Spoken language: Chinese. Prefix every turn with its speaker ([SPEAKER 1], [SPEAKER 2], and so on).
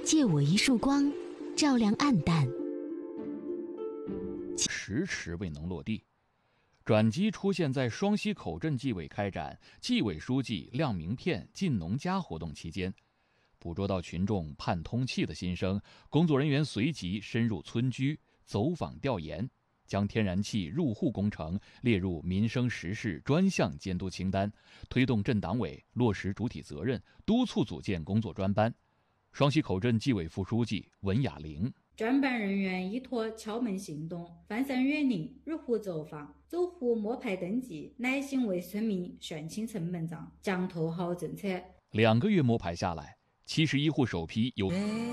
[SPEAKER 1] 借我一束光，照亮暗淡。
[SPEAKER 2] 迟迟未能落地。转机出现在双溪口镇纪委开展纪委书记亮名片进农家活动期间，捕捉到群众盼通气的心声，工作人员随即深入村居走访调研，将天然气入户工程列入民生实事专项监督清单，推动镇党委落实主体责任，督促组建工作专班。双溪口镇纪委副书记文雅玲：
[SPEAKER 3] 专班人员依托敲门行动、翻山越岭、入户走访、走户摸排登记，耐心为村民算清成本账，讲透好政策。
[SPEAKER 2] 2个月摸排下来，71户首批有